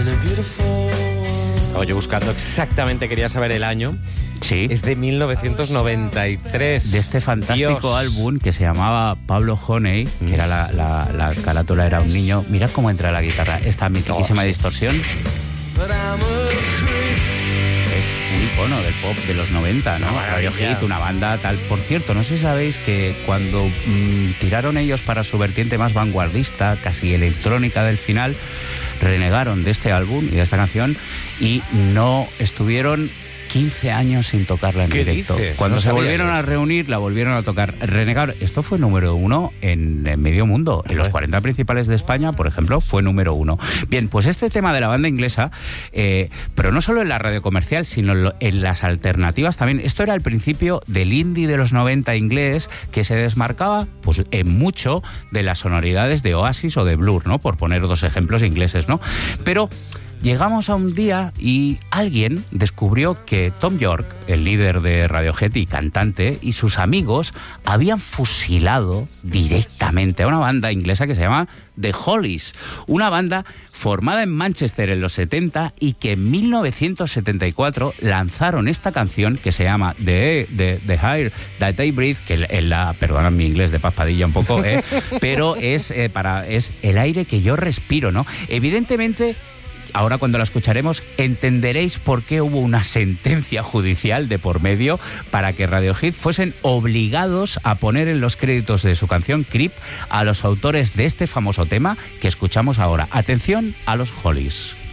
Estaba yo buscando exactamente, quería saber el año. Sí. Es de 1993. De este fantástico álbum que se llamaba Pablo Honey, que era la carátula, era un niño. Mirad cómo entra la guitarra, esta mitiquísima distorsión. Es un icono del pop de los 90, ¿no? Radiohead, una banda tal. Por cierto, no sé si sabéis que cuando tiraron ellos para su vertiente más vanguardista, casi electrónica del final, renegaron de este álbum y de esta canción y no estuvieron 15 años sin tocarla en directo. ¿Qué dices? Cuando No se sabía volvieron a reunir, la volvieron a tocar. Renegar, esto fue número 1 en medio mundo. En los 40 principales de España, por ejemplo, fue número 1. Bien, pues este tema de la banda inglesa, pero no solo en la radio comercial, sino en las alternativas también. Esto era el principio del indie de los 90 inglés, que se desmarcaba pues en mucho de las sonoridades de Oasis o de Blur, ¿no? Por poner dos ejemplos ingleses, ¿no? Pero llegamos a un día y alguien descubrió que Thom Yorke, el líder de Radiohead y cantante, y sus amigos habían fusilado directamente a una banda inglesa que se llama The Hollies, una banda formada en Manchester en los 70 y que en 1974 lanzaron esta canción que se llama The Air That I Breathe, que es perdona mi inglés de paspadilla un poco, pero es el aire que yo respiro, ¿no? Evidentemente, ahora cuando la escucharemos entenderéis por qué hubo una sentencia judicial de por medio para que Radiohead fuesen obligados a poner en los créditos de su canción Creep a los autores de este famoso tema que escuchamos ahora. Atención a los Hollies.